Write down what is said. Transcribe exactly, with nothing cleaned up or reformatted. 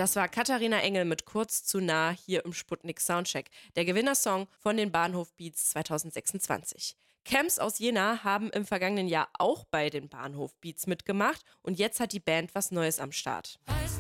Das war Katharina Engel mit Kurz zu nah hier im Sputnik Soundcheck, der Gewinnersong von den Bahnhof Beats zwanzig sechsundzwanzig. Camps aus Jena haben im vergangenen Jahr auch bei den Bahnhof Beats mitgemacht und jetzt hat die Band was Neues am Start.